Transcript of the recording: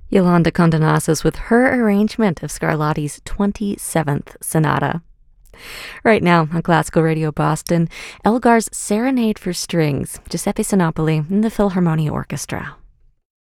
Yolanda Condonasis with her arrangement of Scarlatti's 27th Sonata. Right now on Classical Radio Boston, Elgar's Serenade for Strings, Giuseppe Sinopoli and the Philharmonia Orchestra.